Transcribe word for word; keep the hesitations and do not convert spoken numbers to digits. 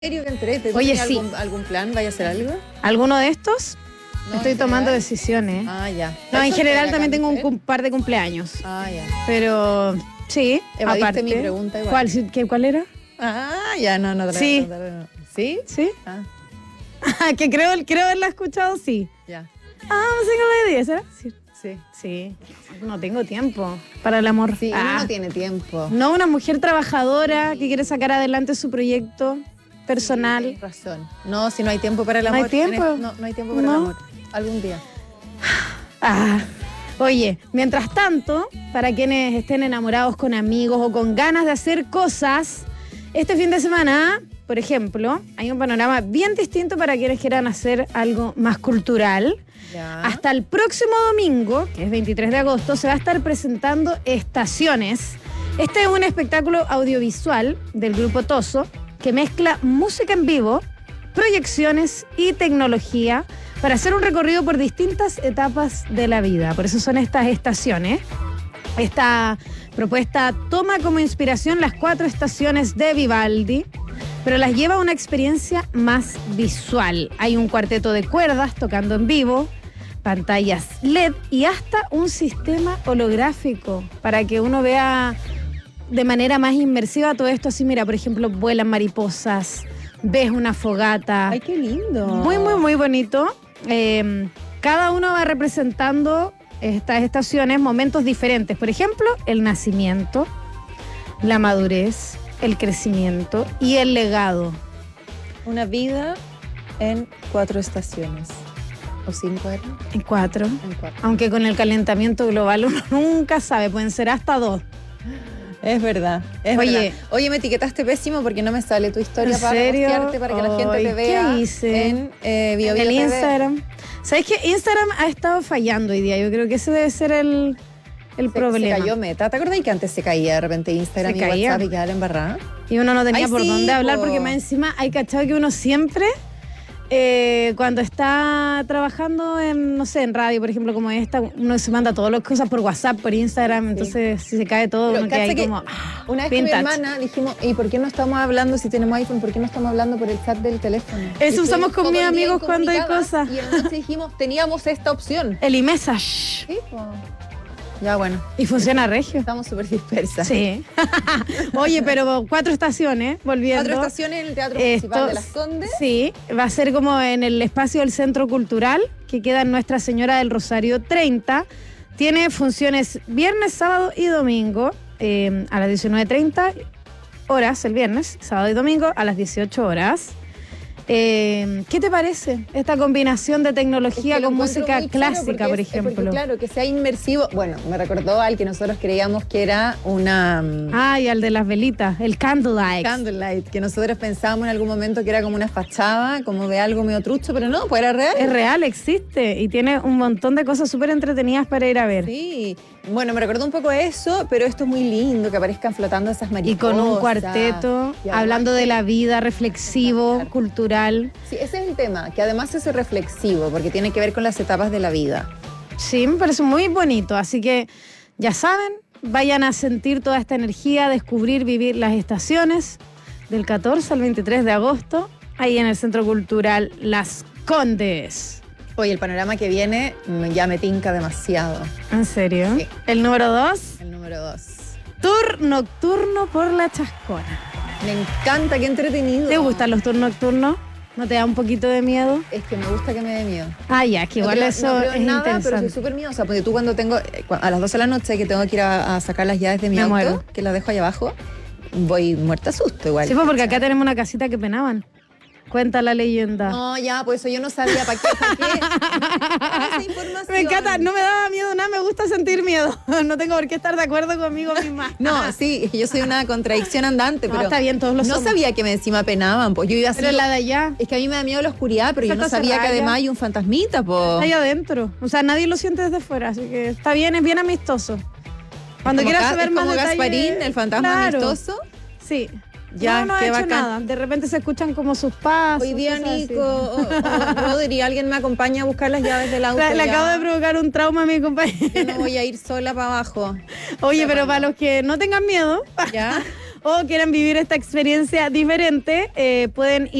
serio que entrete? Oye, ¿Tienes sí. algún, algún plan? ¿Vaya a hacer algo? ¿Alguno de estos? No, Estoy en tomando general. decisiones. Ah, ya. No, en ¿Estás general soltera, también tengo un Cami, cum- par de cumpleaños. Ah, ya. Pero sí, Evadiste aparte. mi pregunta igual. ¿Cuál, sí, qué, ¿Cuál era? Ah, ya, no, no. Sí. no, no, no. ¿Sí? ¿Sí? Ah, que creo, creo haberla escuchado, sí. ya. Ah, single lady, ¿será? Sí. Sí. Sí. No tengo tiempo para el amor. Sí, Ah. uno no tiene tiempo. No, una mujer trabajadora que quiere sacar adelante su proyecto personal. Tienes razón. No, si no hay tiempo para el ¿No hay amor. tiempo? en es- No, no hay tiempo para No. el amor. Algún día. Ah, oye, mientras tanto, para quienes estén enamorados con amigos o con ganas de hacer cosas, este fin de semana, por ejemplo, hay un panorama bien distinto para quienes quieran hacer algo más cultural. Ya. Hasta el próximo domingo, que es veintitrés de agosto, se va a estar presentando Estaciones. Este es un espectáculo audiovisual del grupo Toso que mezcla música en vivo, proyecciones y tecnología para hacer un recorrido por distintas etapas de la vida. Por eso son estas estaciones. Esta propuesta toma como inspiración las cuatro estaciones de Vivaldi, pero las lleva a una experiencia más visual. Hay un cuarteto de cuerdas tocando en vivo, pantallas L E D y hasta un sistema holográfico para que uno vea de manera más inmersiva todo esto. Así, mira, por ejemplo, vuelan mariposas, ves una fogata. Ay, qué lindo. Muy, muy, muy bonito. Eh, cada uno va representando estas estaciones, momentos diferentes. Por ejemplo, el nacimiento, la madurez, el crecimiento y el legado. Una vida en cuatro estaciones. ¿O cinco eran? En cuatro. En cuatro. Aunque con el calentamiento global uno nunca sabe, pueden ser hasta dos. Es verdad, es Oye. verdad. Oye, me etiquetaste pésimo porque no me sale tu historia ¿En para serio? postearte, para que la gente Ay, te ¿qué vea hice? en eh, Bio Bio El T V. Instagram. ¿Sabes qué? Instagram ha estado fallando hoy día. Yo creo que ese debe ser el, el Se, problema. se cayó Meta. ¿Te acordás que antes se caía de repente Instagram Se y caía. WhatsApp y quedaba embarrada? Y uno no tenía Ay, por sí, dónde hablar po. porque más encima hay cachado que uno siempre, eh, cuando está trabajando en, no sé, en radio, por ejemplo, como esta, uno se manda todas las cosas por WhatsApp, por Instagram, entonces si se cae todo, Pero uno queda ahí cacha que como... ah, una vez que mi vintage. hermana dijimos, ¿y por qué no estamos hablando, si tenemos iPhone, por qué no estamos hablando por el chat del teléfono? Eso Y usamos estuvimos con todo mis el día amigos cuando hay incomunicadas, cosas. Y entonces dijimos, teníamos esta opción. El iMessage. Sí, po. Ya, bueno, Y funciona regio. estamos súper dispersas. Sí. Oye, pero cuatro estaciones, volviendo. Cuatro estaciones en el Teatro Esto, Municipal de Las Condes. Sí, va a ser como en el espacio del Centro Cultural, que queda en Nuestra Señora del Rosario treinta. Tiene funciones viernes, sábado y domingo eh, a las diecinueve treinta horas el viernes, sábado y domingo a las dieciocho horas. Eh, ¿Qué te parece esta combinación de tecnología Es que lo con encuentro música muy chulo clásica, porque por es- eh, ejemplo? Porque, claro, que sea inmersivo. Bueno, me recordó al que nosotros creíamos que era una mm, Ah, y al de las velitas, el candlelight. candlelight, que nosotros pensábamos en algún momento que era como una fachada, como de algo medio trucho, pero no, pues era real. Es real, existe y tiene un montón de cosas súper entretenidas para ir a ver. Sí, bueno, me recordó un poco eso, pero esto es muy lindo, que aparezcan flotando esas Y mariposas. con un cuarteto, Y hablando además de que- la vida, reflexivo, Claro. cultural. Sí, ese es el tema, que además es reflexivo, porque tiene que ver con las etapas de la vida. Sí, me parece muy bonito. Así que ya saben, vayan a sentir toda esta energía, descubrir, vivir las estaciones del catorce al veintitrés de agosto, ahí en el Centro Cultural Las Condes. Oye, el panorama que viene mm, ya me tinca demasiado. ¿En serio? Sí. El número dos, El número dos. tour nocturno por la Chascona. Me encanta, qué entretenido. ¿Te gustan los tours nocturnos? ¿No te da un poquito de miedo? Es que me gusta que me dé miedo. Ah, ya, que No igual creo- eso no creo es en nada, pero interesante. soy súper miedosa. Porque tú cuando tengo, eh, cu- a las doce de la noche que tengo que ir a, a sacar las llaves de mi Me auto, muero. que las dejo allá abajo, voy muerta a susto igual. Sí, pues porque acá tenemos una casita que penaban. Cuenta la leyenda. No, ya, pues eso yo no sabía. ¿Para qué? ¿Para qué? Dame esa información. Me encanta, no me daba miedo nada, me gusta sentir miedo. No tengo por qué estar de acuerdo conmigo misma. No, sí, es que yo soy una contradicción andante, No, pero está bien, todos lo no somos. sabía que me encima penaban, pues yo iba así. Pero la de allá, Es que a mí me da miedo la oscuridad, pero Esa yo no está sabía que cerrada además ya. hay un fantasmita, pues. está ahí adentro. O sea, nadie lo siente desde fuera, así que está bien, es bien amistoso. Cuando Como quieras Ga- saber es más como detalles- Gasparín, el fantasma Claro, amistoso. Sí. Ya, no, no ha qué hecho bacán. nada. De repente se escuchan como sus pasos. Hoy día cosas así. Nico o, o Rodri, alguien me acompaña a buscar las llaves del auto. Le, le ya. acabo de provocar un trauma a mi Yo compañero. no voy a ir sola para abajo. Oye, Pero pero bueno. para los que no tengan miedo, ¿Ya? o quieran vivir esta experiencia diferente, eh, pueden ir